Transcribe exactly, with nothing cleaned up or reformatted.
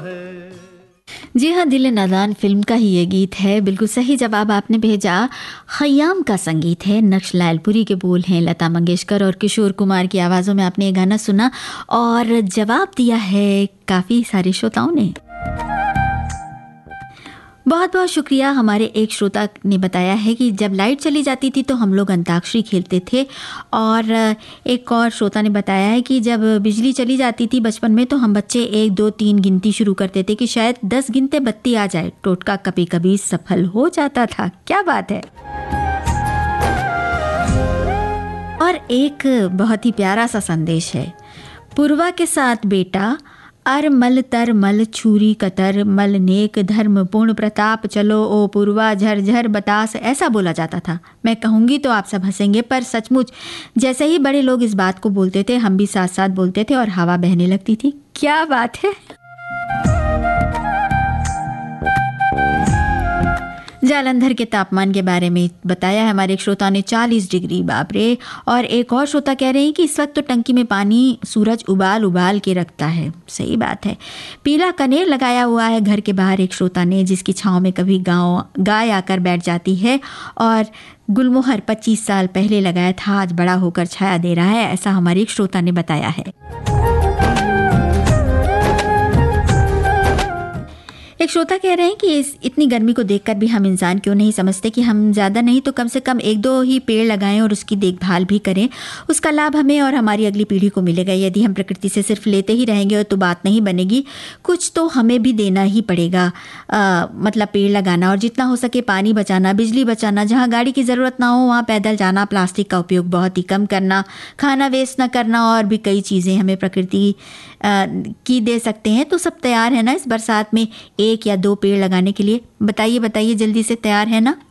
जी हाँ, दिल नादान फिल्म का ही ये गीत है। बिल्कुल सही जवाब आपने भेजा। खयाम का संगीत है, नक्श लालपुरी के बोल हैं, लता मंगेशकर और किशोर कुमार की आवाज़ों में आपने ये गाना सुना और जवाब दिया है काफ़ी सारे श्रोताओं ने। बहुत बहुत शुक्रिया। हमारे एक श्रोता ने बताया है कि जब लाइट चली जाती थी तो हम लोग अंताक्षरी खेलते थे, और एक और श्रोता ने बताया है कि जब बिजली चली जाती थी बचपन में तो हम बच्चे एक दो तीन गिनती शुरू करते थे कि शायद दस गिनते बत्ती आ जाए। टोटका कभी कभी सफल हो जाता था। क्या बात है। और एक बहुत ही प्यारा सा संदेश है। पूर्वा के साथ बेटा, अर मल तर मल छुरी कतर मल नेक धर्म पूर्ण प्रताप चलो ओ पूर्वा झरझर बतास, ऐसा बोला जाता था। मैं कहूँगी तो आप सब हंसेंगे, पर सचमुच जैसे ही बड़े लोग इस बात को बोलते थे हम भी साथ साथ बोलते थे और हवा बहने लगती थी। क्या बात है। जालंधर के तापमान के बारे में बताया है हमारे एक श्रोता ने, चालीस डिग्री, बाप रे। और एक और श्रोता कह रहे हैं कि इस वक्त तो टंकी में पानी सूरज उबाल उबाल के रखता है। सही बात है। पीला कनेर लगाया हुआ है घर के बाहर एक श्रोता ने, जिसकी छांव में कभी गाँव गाय आकर बैठ जाती है। और गुलमोहर पच्चीस साल पहले लगाया था, आज बड़ा होकर छाया दे रहा है, ऐसा हमारे एक श्रोता ने बताया है। एक श्रोता कह रहे हैं कि इस इतनी गर्मी को देखकर भी हम इंसान क्यों नहीं समझते कि हम ज़्यादा नहीं तो कम से कम एक दो ही पेड़ लगाएं और उसकी देखभाल भी करें। उसका लाभ हमें और हमारी अगली पीढ़ी को मिलेगा। यदि हम प्रकृति से सिर्फ लेते ही रहेंगे तो बात नहीं बनेगी, कुछ तो हमें भी देना ही पड़ेगा। आ, मतलब पेड़ लगाना और जितना हो सके पानी बचाना, बिजली बचाना, जहाँ गाड़ी की ज़रूरत ना हो वहाँ पैदल जाना, प्लास्टिक का उपयोग बहुत ही कम करना, खाना वेस्ट ना करना, और भी कई चीज़ें हमें प्रकृति की दे सकते हैं। तो सब तैयार है ना इस बरसात में एक या दो पेड़ लगाने के लिए? बताइए बताइए जल्दी से, तैयार है ना?